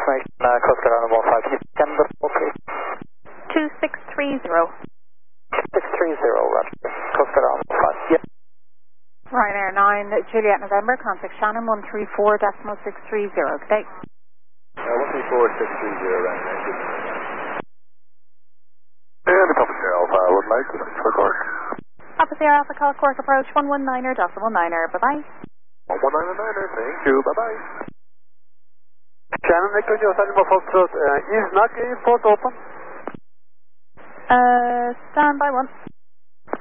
information, Coast Guard Island 15. Can you scan the full, please? 2630. 630, Roger. Coast Guard Island 15. Yep. Ryanair 9, Juliet November, contact Shannon 134.630. Good day. 134.630, Ryanair. And the Papa Sierra Alpha, would like to record. Papa Sierra Alpha, call Cork approach 119er, decimal 9er. Bye-bye. 119er, thank you, bye-bye. Shannon, Victor, Joseph, Lima Foxtrot, is not port open? Stand by 1.